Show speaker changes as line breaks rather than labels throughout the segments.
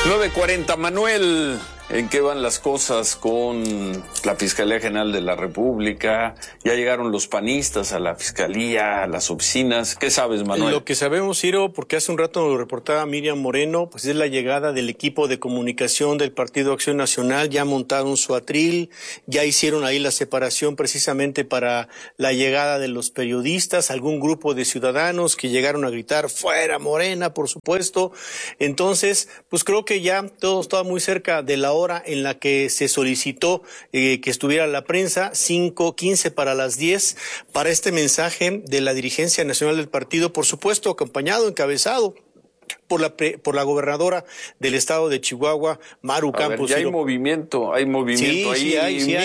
9:40, Manuel, ¿en qué van las cosas con la Fiscalía General de la República? Ya llegaron los panistas a la Fiscalía, a las oficinas. ¿Qué sabes, Manuel?
Lo que sabemos, Ciro, porque hace un rato lo reportaba Miriam Moreno, pues es la llegada del equipo de comunicación del Partido Acción Nacional. Ya montaron su atril, ya hicieron ahí la separación precisamente para la llegada de los periodistas, algún grupo de ciudadanos que llegaron a gritar ¡fuera Morena!, por supuesto. Entonces, pues creo que ya todo estaba muy cerca de la hora en la que se solicitó que estuviera la prensa, 5:15 para las 10, para este mensaje de la dirigencia nacional del partido, por supuesto acompañado, encabezado por la gobernadora del estado de Chihuahua, Maru Campos.
Ya hay movimiento ahí.
Sí,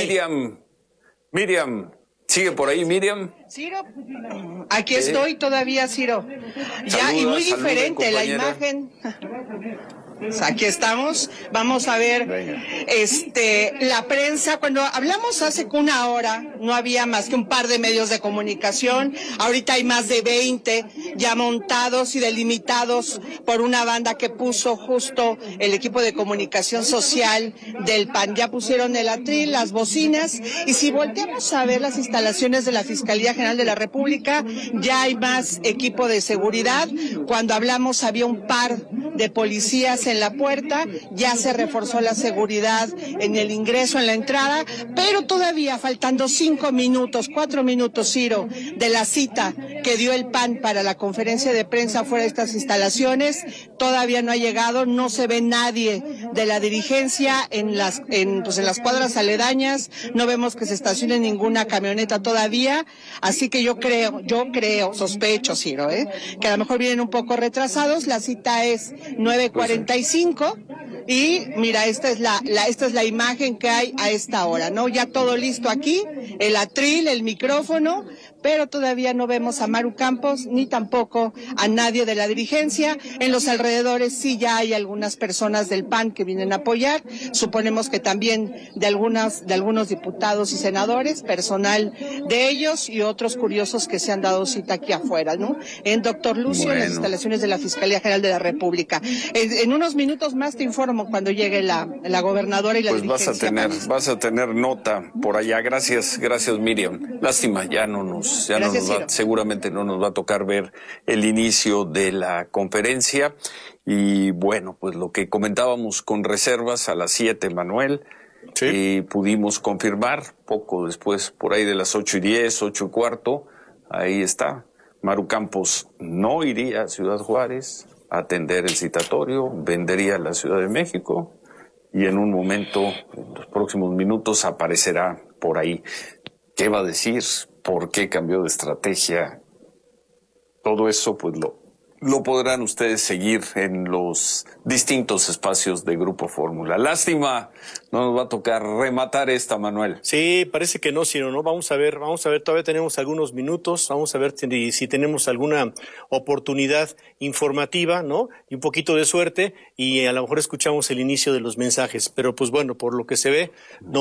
Miriam, ¿sigue por ahí, Miriam?
Ciro, aquí estoy todavía, Ciro. Ya, y muy diferente la imagen. Aquí estamos, vamos a ver, la prensa. Cuando hablamos hace una hora, no había más que un par de medios de comunicación. Ahorita hay más de 20 ya montados y delimitados por una banda que puso justo el equipo de comunicación social del PAN. Ya pusieron el atril, las bocinas, y si volteamos a ver las instalaciones de la Fiscalía General de la República, ya hay más equipo de seguridad. Cuando hablamos había un par de policías en la puerta, ya se reforzó la seguridad en el ingreso, en la entrada, pero todavía faltando 4 minutos, Ciro, de la cita que dio el PAN para la conferencia de prensa fuera de estas instalaciones, todavía no ha llegado, no se ve nadie de la dirigencia en las cuadras aledañas, no vemos que se estacione ninguna camioneta todavía, así que yo sospecho, Ciro, que a lo mejor vienen un poco retrasados. La cita es 9:45 y mira, esta es la imagen que hay a esta hora, ¿no? Ya todo listo aquí, el atril, el micrófono, pero todavía no vemos a Maru Campos ni tampoco a nadie de la dirigencia. En los alrededores sí ya hay algunas personas del PAN que vienen a apoyar, suponemos que también de algunos diputados y senadores, personal de ellos y otros curiosos que se han dado cita aquí afuera, ¿no? En Doctor Lucio, en las instalaciones de la Fiscalía General de la República. En unos minutos más te informo cuando llegue la gobernadora y la dirigencia.
Vas a tener nota por allá. Gracias Miriam. Lástima, seguramente no nos va a tocar ver el inicio de la conferencia. Y bueno, pues lo que comentábamos con reservas a las 7, Manuel, sí. Pudimos confirmar poco después, por ahí de las 8:10, 8:15, ahí está. Maru Campos no iría a Ciudad Juárez a atender el citatorio, vendería a la Ciudad de México y en un momento, en los próximos minutos, aparecerá por ahí. ¿Qué va a decir? ¿Por qué cambió de estrategia? Todo eso pues lo podrán ustedes seguir en los distintos espacios de Grupo Fórmula. Lástima, no nos va a tocar rematar esta, Manuel.
Sí, parece que no, Ciro, ¿no? Vamos a ver, todavía tenemos algunos minutos, vamos a ver si tenemos alguna oportunidad informativa, ¿no? Y un poquito de suerte, y a lo mejor escuchamos el inicio de los mensajes, pero pues bueno, por lo que se ve,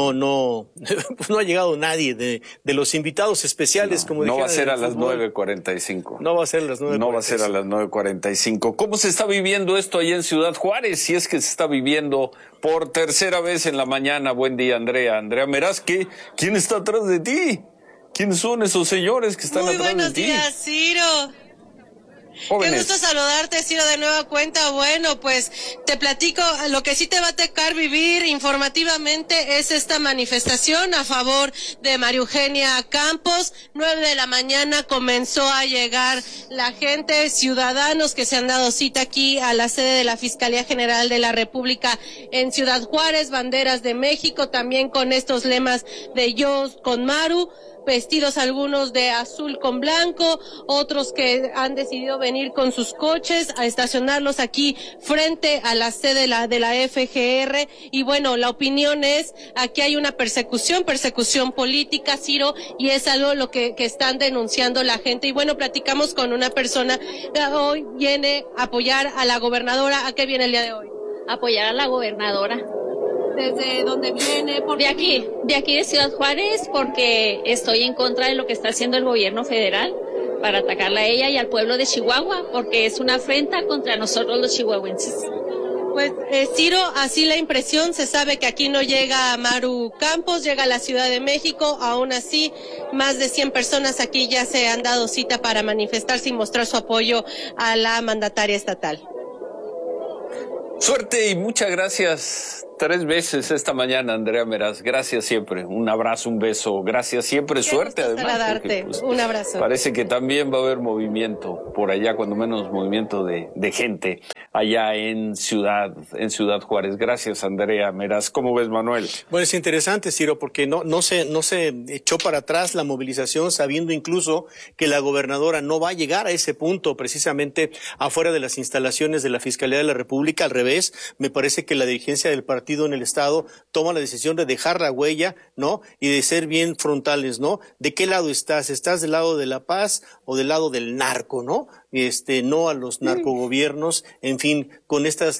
no pues no ha llegado nadie de los invitados especiales, como dijeron.
No va a ser a las 9:45.
No va a ser a las 9:45.
No va a ser a las 9:45. ¿Cómo se está viviendo esto allá en Ciudad Juárez? Si es que se está viviendo por tercera vez en la mañana. Buen día, Andrea. Andrea Meraz, ¿quién está atrás de ti? ¿Quiénes son esos señores que están atrás de ti?
Muy buenos días, Ciro.
Jóvenes.
Qué gusto saludarte, Ciro, de nueva cuenta. Bueno, pues te platico, lo que sí te va a tocar vivir informativamente es esta manifestación a favor de María Eugenia Campos. 9 de la mañana comenzó a llegar la gente, ciudadanos que se han dado cita aquí a la sede de la Fiscalía General de la República en Ciudad Juárez, banderas de México, también con estos lemas de Yo con Maru, vestidos algunos de azul con blanco, otros que han decidido venir con sus coches a estacionarlos aquí frente a la sede de la FGR. Y bueno, la opinión es, aquí hay una persecución política, Ciro, y es algo lo que están denunciando la gente. Y bueno, platicamos con una persona que hoy viene a apoyar a la gobernadora. ¿A qué viene el día de hoy?
Apoyar a la gobernadora.
¿Desde dónde viene?
De aquí de Ciudad Juárez, porque estoy en contra de lo que está haciendo el gobierno federal para atacarla a ella y al pueblo de Chihuahua, porque es una afrenta contra nosotros los chihuahuenses.
Pues Ciro, así la impresión, se sabe que aquí no llega Maru Campos, llega a la Ciudad de México, aún así más de 100 personas aquí ya se han dado cita para manifestarse y mostrar su apoyo a la mandataria estatal.
Suerte y muchas gracias 3 veces esta mañana, Andrea Meraz. Gracias siempre. Un abrazo, un beso. Gracias siempre. Qué suerte además.
Porque, pues, un abrazo.
Parece que también va a haber movimiento por allá, cuando menos movimiento de gente allá en Ciudad Juárez. Gracias, Andrea Meraz. ¿Cómo ves, Manuel?
Bueno, es interesante, Ciro, porque no se echó para atrás la movilización, sabiendo incluso que la gobernadora no va a llegar a ese punto, precisamente afuera de las instalaciones de la Fiscalía de la República. Al revés, me parece que la dirigencia del partido en el Estado toma la decisión de dejar la huella, ¿no? Y de ser bien frontales, ¿no? ¿De qué lado estás? ¿Estás del lado de la paz o del lado del narco, no? No a los narcogobiernos, en fin, con estas,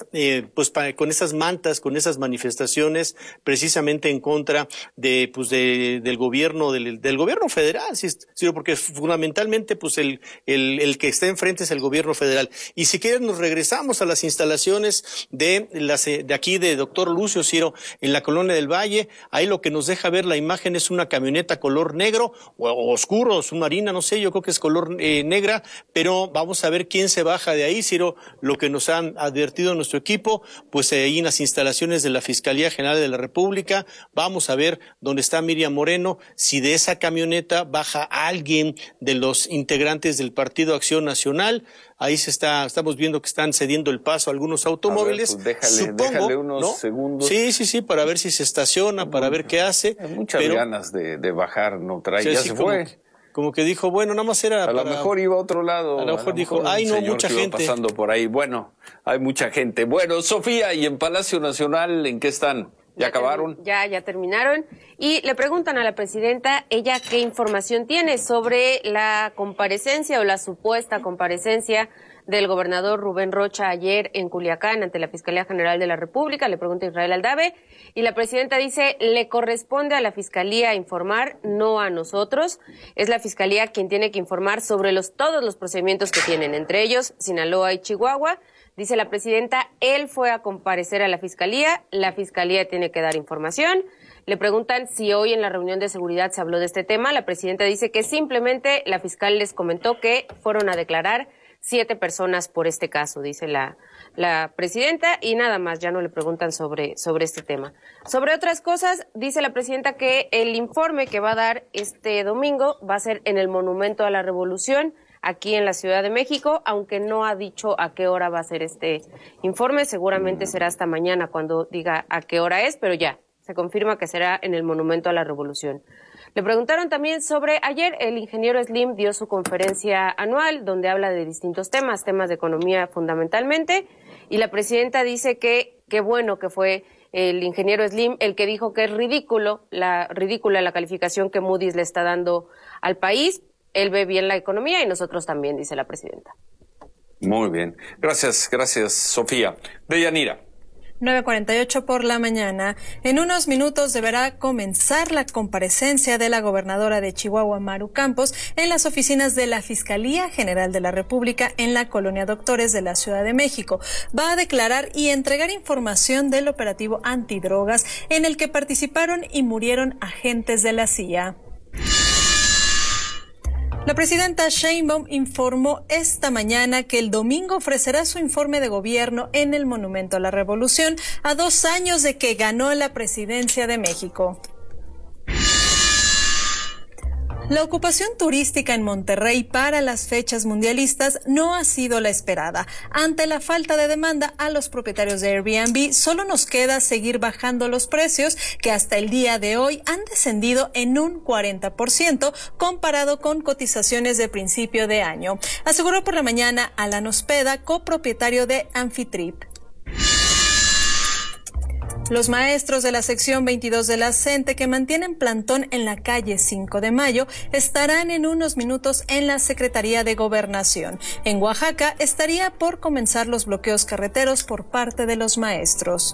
con estas mantas, con esas manifestaciones, precisamente en contra del gobierno, del gobierno federal, sino porque fundamentalmente, pues el que está enfrente es el gobierno federal. Y si quieres nos regresamos a las instalaciones de aquí de Doctor Lucio, Ciro, en la Colonia del Valle. Ahí lo que nos deja ver la imagen es una camioneta color negro o oscuro, submarina, no sé, yo creo que es color negra, pero vamos a ver quién se baja de ahí, Ciro. Lo que nos han advertido nuestro equipo, pues ahí en las instalaciones de la Fiscalía General de la República, vamos a ver dónde está Miriam Moreno, si de esa camioneta baja alguien de los integrantes del Partido Acción Nacional. Ahí estamos viendo que están cediendo el paso a algunos automóviles.
A ver, pues déjale unos segundos.
Sí, para ver si se estaciona, para ver qué hace.
Hay muchas ganas de bajar, no trae, ya se fue.
Como que dijo, bueno, nada más era
a lo mejor iba a otro lado.
A lo mejor dijo, ay, no, mucha gente
pasando por ahí. Bueno, hay mucha gente. Bueno, Sofía, ¿y en Palacio Nacional en qué están? ¿Ya acabaron?
Ya terminaron. Y le preguntan a la presidenta, ella qué información tiene sobre la comparecencia o la supuesta comparecencia del gobernador Rubén Rocha ayer en Culiacán ante la Fiscalía General de la República. Le pregunta Israel Aldave y la presidenta dice, le corresponde a la Fiscalía informar, no a nosotros. Es la Fiscalía quien tiene que informar sobre todos los procedimientos que tienen, entre ellos Sinaloa y Chihuahua. Dice la presidenta, él fue a comparecer a la Fiscalía tiene que dar información. Le preguntan si hoy en la reunión de seguridad se habló de este tema. La presidenta dice que simplemente la fiscal les comentó que fueron a declarar 7 personas por este caso, dice la presidenta, y nada más, ya no le preguntan sobre este tema. Sobre otras cosas, dice la presidenta que el informe que va a dar este domingo va a ser en el Monumento a la Revolución, aquí en la Ciudad de México, aunque no ha dicho a qué hora va a ser este informe, seguramente será hasta mañana cuando diga a qué hora es, pero ya, se confirma que será en el Monumento a la Revolución. Le preguntaron también sobre, ayer el ingeniero Slim dio su conferencia anual donde habla de distintos temas de economía fundamentalmente, y la presidenta dice que qué bueno que fue el ingeniero Slim el que dijo que es ridícula la calificación que Moody's le está dando al país. Él ve bien la economía y nosotros también, dice la presidenta.
Muy bien. Gracias, Sofía. Deyanira.
9:48 por la mañana. En unos minutos deberá comenzar la comparecencia de la gobernadora de Chihuahua, Maru Campos, en las oficinas de la Fiscalía General de la República en la Colonia Doctores de la Ciudad de México. Va a declarar y entregar información del operativo antidrogas en el que participaron y murieron agentes de la CIA. La presidenta Sheinbaum informó esta mañana que el domingo ofrecerá su informe de gobierno en el Monumento a la Revolución a 2 años de que ganó la presidencia de México. La ocupación turística en Monterrey para las fechas mundialistas no ha sido la esperada. Ante la falta de demanda a los propietarios de Airbnb, solo nos queda seguir bajando los precios, que hasta el día de hoy han descendido en un 40% comparado con cotizaciones de principio de año, aseguró por la mañana Alan Ospeda, copropietario de Amphitrip. Los maestros de la sección 22 de la CENTE que mantienen plantón en la calle 5 de Mayo estarán en unos minutos en la Secretaría de Gobernación. En Oaxaca estaría por comenzar los bloqueos carreteros por parte de los maestros.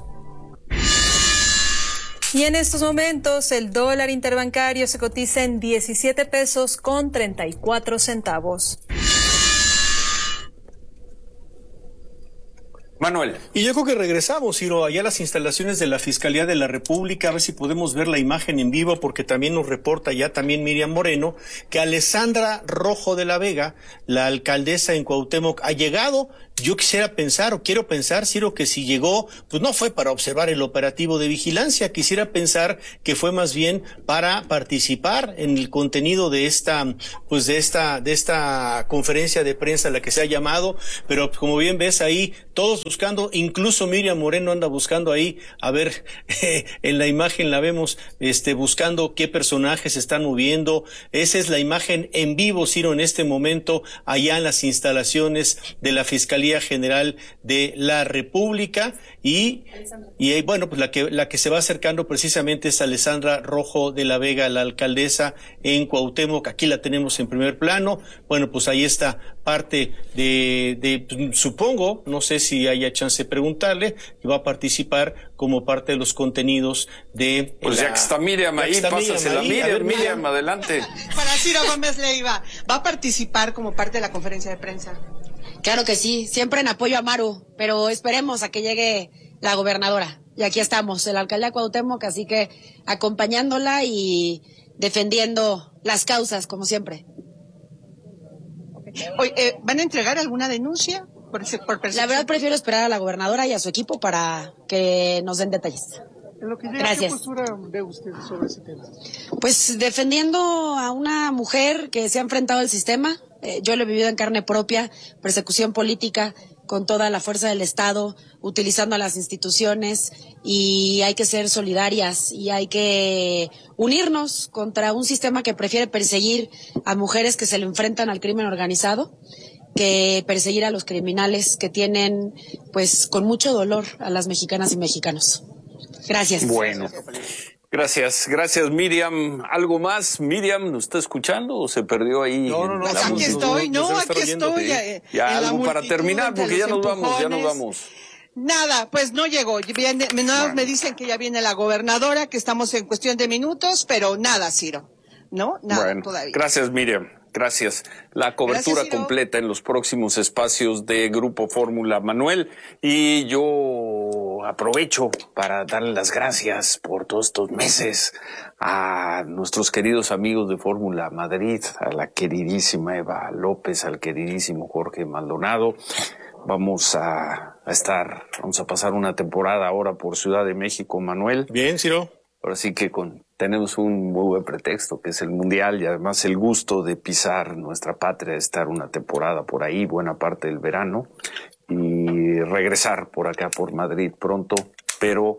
Y en estos momentos el dólar interbancario se cotiza en 17 pesos con 34 centavos.
Manuel.
Y yo creo que regresamos, Ciro, allá a las instalaciones de la Fiscalía de la República, a ver si podemos ver la imagen en vivo, porque también nos reporta ya también Miriam Moreno, que Alessandra Rojo de la Vega, la alcaldesa en Cuauhtémoc, ha llegado. Yo quiero pensar, Ciro, que si llegó, pues no fue para observar el operativo de vigilancia, quisiera pensar que fue más bien para participar en el contenido de esta conferencia de prensa a la que se ha llamado, pero como bien ves ahí, todos buscando, incluso Miriam Moreno anda buscando ahí, a ver, en la imagen la vemos, buscando qué personajes se están moviendo. Esa es la imagen en vivo, Ciro, en este momento, allá en las instalaciones de la Fiscalía General de la República, y bueno, pues la que se va acercando precisamente es Alessandra Rojo de la Vega, la alcaldesa en Cuauhtémoc. Aquí la tenemos en primer plano. Bueno, pues ahí está parte de supongo, no sé si haya chance de preguntarle, que va a participar como parte de los contenidos de...
Pues ya que está Miriam ahí, pásasela. Miriam, adelante.
Para Ciro Gómez Leiva, ¿va a participar como parte de la conferencia de prensa?
Claro que sí, siempre en apoyo a Maru, pero esperemos a que llegue la gobernadora. Y aquí estamos, el alcalde de Cuauhtémoc, así que acompañándola y defendiendo las causas, como siempre.
Oye, ¿van a entregar alguna denuncia por persecución?
La verdad prefiero esperar a la gobernadora y a su equipo para que nos den detalles. Gracias.
¿Qué postura ve usted sobre ese tema?
Pues defendiendo a una mujer que se ha enfrentado al sistema. Yo lo he vivido en carne propia, persecución política con toda la fuerza del Estado, utilizando a las instituciones, y hay que ser solidarias y hay que unirnos contra un sistema que prefiere perseguir a mujeres que se le enfrentan al crimen organizado que perseguir a los criminales que tienen, pues, con mucho dolor a las mexicanas y mexicanos. Gracias.
Bueno. Gracias, Miriam. ¿Algo más? Miriam, ¿nos está escuchando o se perdió ahí?
No.
Pues aquí estoy, aquí estoy.
Ya algo para terminar, porque ya nos vamos.
Nada, pues no llegó. Me dicen que ya viene la gobernadora, que estamos en cuestión de minutos, pero nada, Ciro. ¿No? Nada todavía.
Gracias, Miriam. Gracias. La cobertura completa en los próximos espacios de Grupo Fórmula, Manuel. Y yo aprovecho para darle las gracias por todos estos meses a nuestros queridos amigos de Fórmula Madrid, a la queridísima Eva López, al queridísimo Jorge Maldonado. Vamos a pasar una temporada ahora por Ciudad de México, Manuel.
Bien, Ciro.
Ahora sí que tenemos un muy buen pretexto, que es el Mundial, y además el gusto de pisar nuestra patria, estar una temporada por ahí, buena parte del verano, y regresar por acá, por Madrid pronto, pero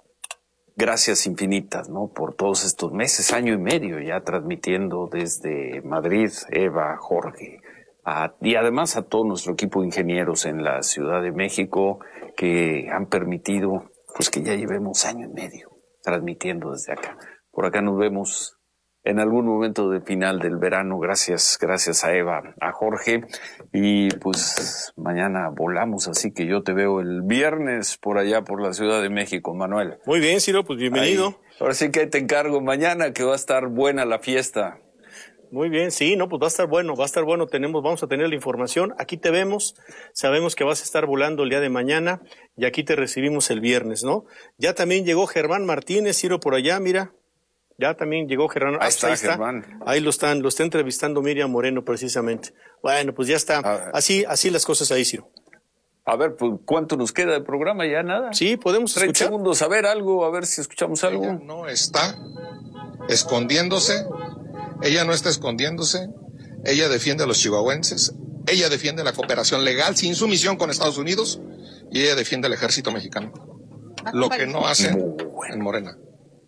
gracias infinitas, ¿no? Por todos estos meses, año y medio ya transmitiendo desde Madrid, Eva, Jorge, y además a todo nuestro equipo de ingenieros en la Ciudad de México, que han permitido, pues, que ya llevemos año y medio transmitiendo desde acá. Por acá nos vemos en algún momento del final del verano. Gracias a Eva, a Jorge, y pues mañana volamos, así que yo te veo el viernes por allá por la Ciudad de México, Manuel.
Muy bien, Ciro, pues bienvenido.
Ahí. Ahora sí que te encargo mañana, que va a estar buena la fiesta.
Muy bien, sí, no, pues va a estar bueno, vamos a tener la información, aquí te vemos, sabemos que vas a estar volando el día de mañana, y aquí te recibimos el viernes, ¿no? Ya también llegó Germán Martínez, Ciro, por allá, mira, ya también llegó Germán.
Ahí está Germán.
Ahí lo está entrevistando Miriam Moreno precisamente. Bueno, pues ya está, así las cosas ahí, Ciro.
A ver, pues, ¿cuánto nos queda de programa? ¿Ya nada?
Sí, podemos
30
escuchar.
segundos, a ver si escuchamos algo.
Ella no está escondiéndose. Ella no está escondiéndose, ella defiende a los chihuahuenses, ella defiende la cooperación legal sin sumisión con Estados Unidos, y ella defiende al ejército mexicano. Lo que no hace en Morena.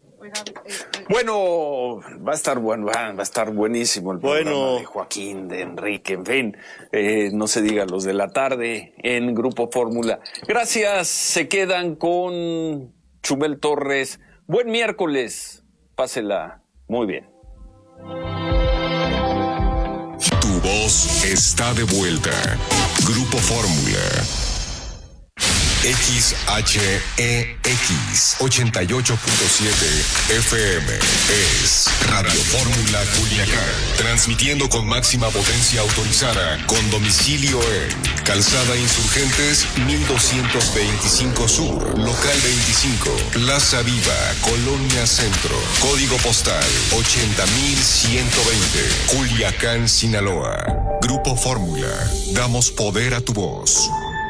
Bueno, va a estar bueno, va a estar buenísimo el programa de Joaquín, de Enrique, en fin, no se diga los de la tarde en Grupo Fórmula. Gracias, se quedan con Chumel Torres. Buen miércoles, pásela muy bien.
Tu voz está de vuelta. Grupo Fórmula. XHEX 88.7 FM es Radio Fórmula Culiacán, transmitiendo con máxima potencia autorizada, con domicilio en Calzada Insurgentes 1225 Sur, Local 25, Plaza Viva, Colonia Centro, Código Postal 80120, Culiacán, Sinaloa. Grupo Fórmula, damos poder a tu voz.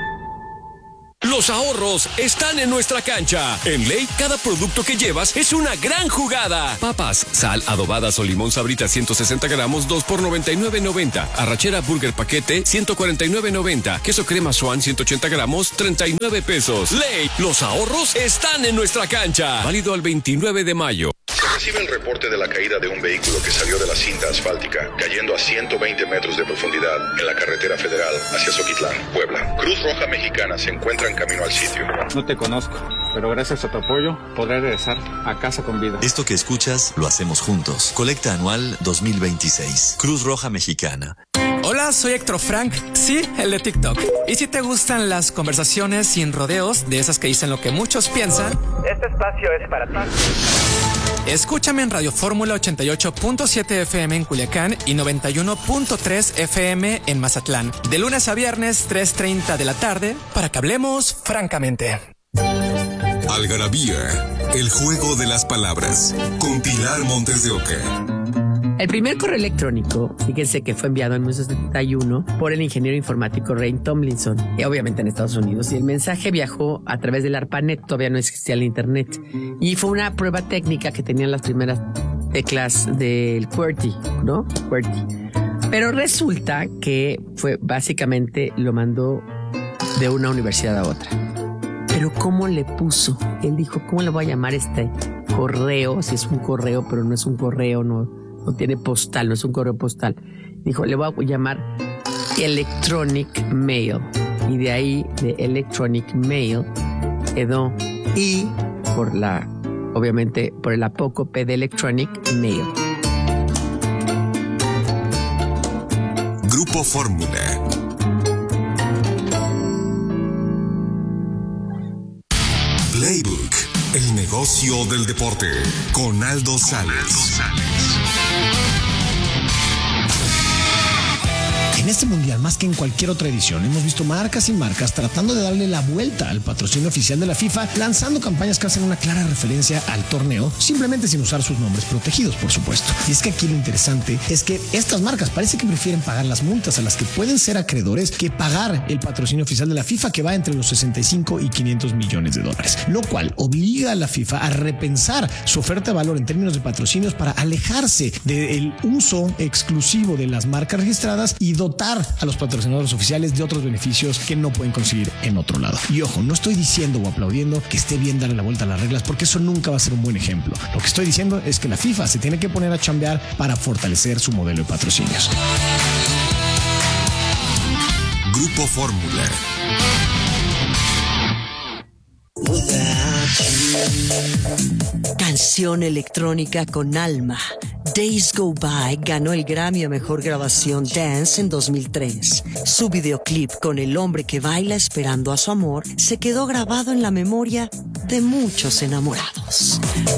Los ahorros están en nuestra cancha. En Ley, cada producto que llevas es una gran jugada. Papas, sal, adobadas o limón Sabritas 160 gramos, 2 por $99.90. Arrachera Burger Paquete, 149.90. Queso crema Swan, 180 gramos, 39 pesos. Ley, los ahorros están en nuestra cancha. Válido al 29 de mayo.
Se recibe el reporte de la caída de un vehículo que salió de la cinta asfáltica, cayendo a 120 metros de profundidad en la carretera federal hacia Zoquitlán, Puebla. Cruz Roja Mexicana se encuentra en camino al sitio.
No te conozco, pero gracias a tu apoyo podré regresar a casa con vida.
Esto que escuchas lo hacemos juntos. Colecta anual 2026. Cruz Roja Mexicana.
Hola, soy Héctor Frank, sí, el de TikTok. Y si te gustan las conversaciones sin rodeos, de esas que dicen lo que muchos piensan,
este espacio es para ti.
Escúchame en Radio Fórmula 88.7 FM en Culiacán y 91.3 FM en Mazatlán. De lunes a viernes, 3:30 de la tarde, para que hablemos francamente.
Algarabía, el juego de las palabras, con Pilar Montes de Oca.
El primer correo electrónico, fíjense que fue enviado en 1971 por el ingeniero informático Ray Tomlinson, obviamente en Estados Unidos, y el mensaje viajó a través del ARPANET, todavía no existía el internet, y fue una prueba técnica que tenían las primeras teclas del QWERTY, ¿no? QWERTY. Pero resulta que fue básicamente lo mandó de una universidad a otra. Pero ¿cómo le puso? Él dijo, ¿cómo le voy a llamar este correo? Si es un correo, pero no es un correo, no tiene postal, no es un correo postal. Dijo, le voy a llamar Electronic Mail. Y de ahí, de Electronic Mail, quedó I obviamente, por el apócope de Electronic Mail.
Grupo Fórmula. Playbook, el negocio del deporte, con Aldo Sales.
En este mundial, más que en cualquier otra edición, hemos visto marcas y marcas tratando de darle la vuelta al patrocinio oficial de la FIFA, lanzando campañas que hacen una clara referencia al torneo, simplemente sin usar sus nombres protegidos, por supuesto. Y es que aquí lo interesante es que estas marcas parece que prefieren pagar las multas a las que pueden ser acreedores que pagar el patrocinio oficial de la FIFA, que va entre los 65 y 500 millones de dólares, lo cual obliga a la FIFA a repensar su oferta de valor en términos de patrocinios para alejarse del uso exclusivo de las marcas registradas y dotar a los patrocinadores oficiales de otros beneficios que no pueden conseguir en otro lado. Y ojo, no estoy diciendo o aplaudiendo que esté bien darle la vuelta a las reglas, porque eso nunca va a ser un buen ejemplo. Lo que estoy diciendo es que la FIFA se tiene que poner a chambear para fortalecer su modelo de patrocinios.
Grupo Fórmula.
Canción electrónica con alma. Days Go By ganó el Grammy a Mejor Grabación Dance en 2003. Su videoclip con el hombre que baila esperando a su amor se quedó grabado en la memoria de muchos enamorados.